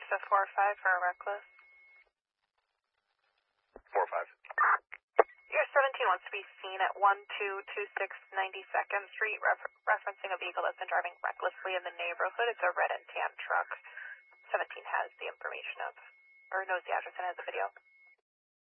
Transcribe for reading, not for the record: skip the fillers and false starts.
a 4-5 for a reckless. 4-5. Your 17 wants to be seen at 1226 92nd Street, referencing a vehicle that's been driving recklessly in the neighborhood. It's a red and tan truck. 17 has the information of, or knows the address and has the video.